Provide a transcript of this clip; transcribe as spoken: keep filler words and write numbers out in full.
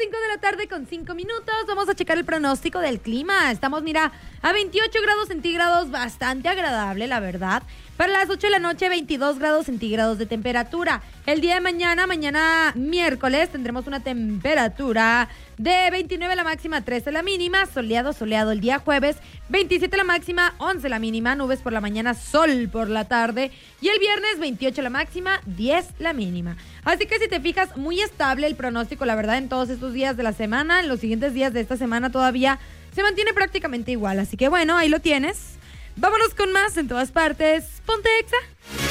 cinco de la tarde con cinco minutos. Vamos a checar el pronóstico del clima. Estamos, mira, a veintiocho grados centígrados, bastante agradable, la verdad. Para las ocho de la noche, veintidós grados centígrados de temperatura. El día de mañana, mañana miércoles, tendremos una temperatura de veintinueve la máxima, trece la mínima. Soleado, soleado el día jueves. veintisiete la máxima, once la mínima. Nubes por la mañana, sol por la tarde. Y el viernes, veintiocho la máxima, diez la mínima. Así que si te fijas, muy estable el pronóstico, la verdad, en todos estos días de la semana. En los siguientes días de esta semana todavía se mantiene prácticamente igual. Así que bueno, ahí lo tienes. Vámonos con más en todas partes. Ponte Exa.